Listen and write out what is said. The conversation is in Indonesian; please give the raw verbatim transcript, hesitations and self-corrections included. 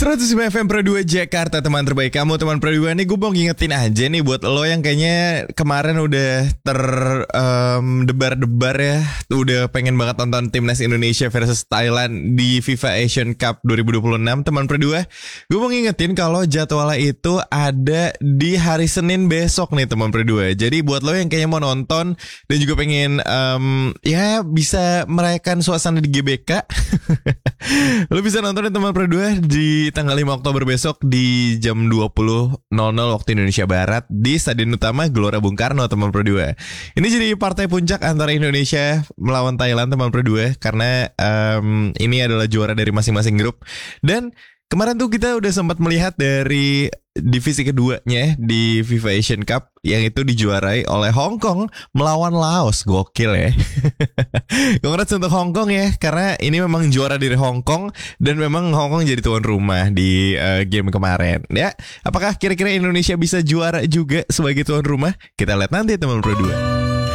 seratus lima F M Pro dua Jakarta, teman terbaik kamu, teman Pro dua nih. Gue mau ngingetin aja nih buat lo yang kayaknya kemarin udah ter um, debar-debar ya, udah pengen banget nonton timnas Indonesia versus Thailand di FIFA Asian Cup dua ribu dua puluh enam, teman Pro dua. Gue mau ngingetin kalau jadwalnya itu ada di hari Senin besok nih, teman Pro dua. Jadi buat lo yang kayaknya mau nonton dan juga pengen um, ya bisa merayakan suasana di G B K lo bisa nonton ya, teman Pro dua, di tanggal lima Oktober besok di jam dua puluh nol nol waktu Indonesia Barat di Stadion Utama Gelora Bung Karno, teman Pro dua. Ini jadi partai puncak antara Indonesia melawan Thailand, teman Pro dua, karena um, ini adalah juara dari masing-masing grup. Dan kemarin tuh kita udah sempat melihat dari divisi keduanya di FIFA Asian Cup yang itu dijuarai oleh Hong Kong melawan Laos. Gokil ya. Congrats untuk Hong Kong ya, karena ini memang juara dari Hong Kong dan memang Hong Kong jadi tuan rumah di uh, game kemarin ya. Apakah kira-kira Indonesia bisa juara juga sebagai tuan rumah? Kita lihat nanti, teman Pro dua.